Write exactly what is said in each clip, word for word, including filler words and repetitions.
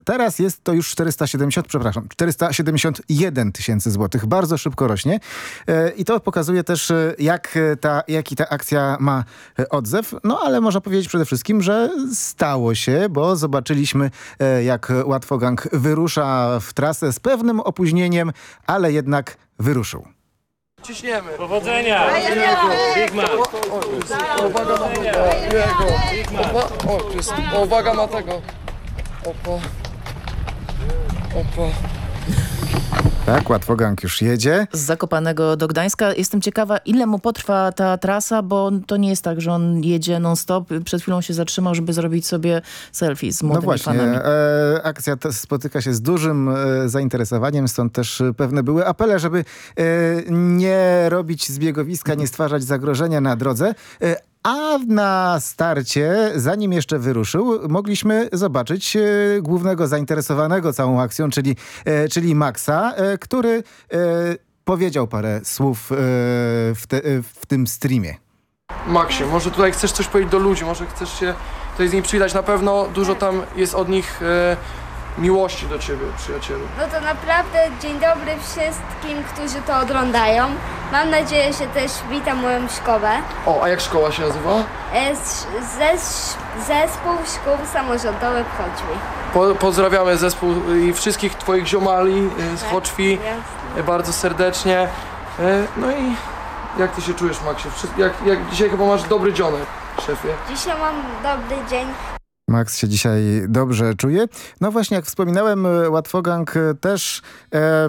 Teraz jest to już czterysta siedemdziesiąt, przepraszam, czterysta siedemdziesiąt jeden tysięcy złotych. Bardzo szybko rośnie. E, I to pokazuje też, e, jak ta, jaki ta akcja ma e, odzew. No ale można powiedzieć przede wszystkim, że stało się, bo zobaczyliśmy, e, jak Łatwogang wyrusza w trasę z pewnym opóźnieniem, ale jednak wyruszył. Ciśniemy. Powodzenia! Big man! Uwaga na tego. Opa. O, tu jest. O, uwaga na tego. Opa. Opa. Tak, Łatwogang już jedzie. Z Zakopanego do Gdańska. Jestem ciekawa, ile mu potrwa ta trasa, bo to nie jest tak, że on jedzie non-stop. Przed chwilą się zatrzymał, żeby zrobić sobie selfie z młodymi No właśnie, fanami. e, akcja ta spotyka się z dużym e, zainteresowaniem, stąd też e, pewne były apele, żeby e, nie robić zbiegowiska, nie stwarzać zagrożenia na drodze. E, A na starcie, zanim jeszcze wyruszył, mogliśmy zobaczyć e, głównego zainteresowanego całą akcją, czyli, e, czyli Maxa, e, który e, powiedział parę słów e, w, te, e, w tym streamie. Maxie, może tutaj chcesz coś powiedzieć do ludzi, może chcesz się tutaj z nimi przywitać. Na pewno dużo tam jest od nich e, miłości do ciebie, przyjacielu. No to naprawdę dzień dobry wszystkim, którzy to oglądają. Mam nadzieję, że też witam moją szkołę. O, a jak szkoła się nazywa? E, z- zes- Zespół Szkół Samorządowych Choćwi. Po, pozdrawiamy zespół i wszystkich twoich ziomali e, z Choćwi e, bardzo serdecznie. E, no i jak ty się czujesz, Maxie? Wszy- Jak, jak dzisiaj chyba masz dobry dzionek, szefie? Dzisiaj mam dobry dzień. Max się dzisiaj dobrze czuje. No właśnie, jak wspominałem, Łatwogang też e,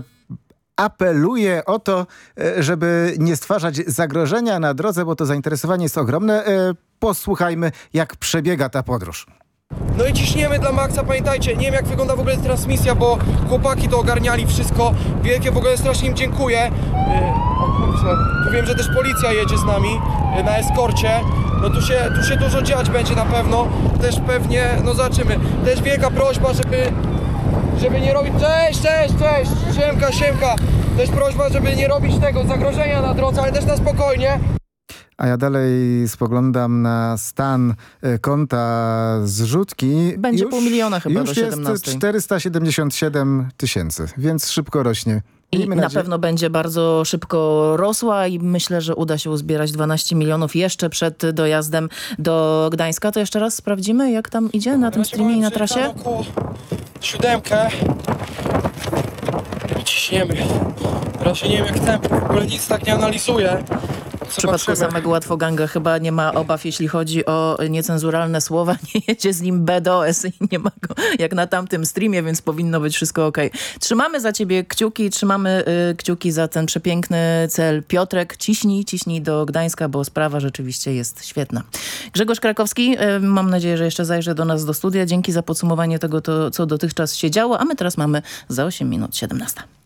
apeluje o to, e, żeby nie stwarzać zagrożenia na drodze, bo to zainteresowanie jest ogromne. E, posłuchajmy, jak przebiega ta podróż. No i ciśniemy dla Maxa, pamiętajcie, nie wiem jak wygląda w ogóle transmisja, bo chłopaki to ogarniali wszystko. Wielkie w ogóle strasznie im dziękuję. Yy, o kurczę, tu wiem, że też policja jedzie z nami yy, na eskorcie. No tu się, tu się dużo dziać będzie na pewno. Też pewnie, no zobaczymy. Też wielka prośba, żeby, żeby nie robić... Cześć, cześć, cześć, siemka, siemka. Też prośba, żeby nie robić tego zagrożenia na drodze, ale też na spokojnie. A ja dalej spoglądam na stan e, konta zrzutki. Będzie pół miliona chyba już do jest siedemnastej. czterysta siedemdziesiąt siedem tysięcy, więc szybko rośnie. I Miejmy na nadzieję- pewno będzie bardzo szybko rosła i myślę, że uda się uzbierać dwanaście milionów jeszcze przed dojazdem do Gdańska. To jeszcze raz sprawdzimy, jak tam idzie na tym streamie i na trasie. Siódemkę. I ciśniemy. Teraz się nie wiem jak tempo, w ogóle nic tak nie analizuję. W przypadku samego Łatwoganga chyba nie ma obaw, jeśli chodzi o niecenzuralne słowa. Nie jedzie z nim B D O S i nie ma go jak na tamtym streamie, więc powinno być wszystko okej. Trzymamy za ciebie kciuki, trzymamy y, kciuki za ten przepiękny cel. Piotrek, ciśnij, ciśnij do Gdańska, bo sprawa rzeczywiście jest świetna. Grzegorz Krakowski, y, mam nadzieję, że jeszcze zajrzy do nas do studia. Dzięki za podsumowanie tego, to, co dotychczas się działo, a my teraz mamy za osiem minut siedemnasta.